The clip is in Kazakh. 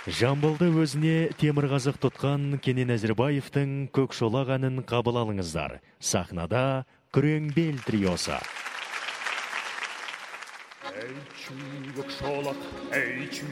Жамбылды өзіне темірқазық тұтқан Кенен Әзірбаевтың Көкшолақ әнін қабыл алыңыздар. Сахнада Күреңбел триосы. Ей, Көкшолақ, ей,